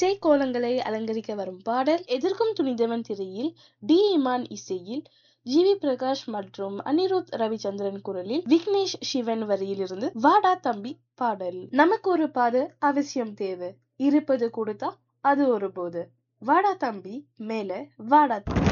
இசைக்கோலங்களை அலங்கரிக்க வரும் பாடல் எதிர்க்கும் துணிந்தவன் திரையில் டி இமான் இசையில் ஜிவி பிரகாஷ் மற்றும் அனிருத் ரவிச்சந்திரன் குரலில் விக்னேஷ் சிவன் வரியிலிருந்து வாடா தம்பி பாடல். நமக்கு ஒரு பாது அவசியம் தேவை, இருப்பது கொடுத்தா அது ஒரு போது. வாடா தம்பி மேல வாடா தம்பி.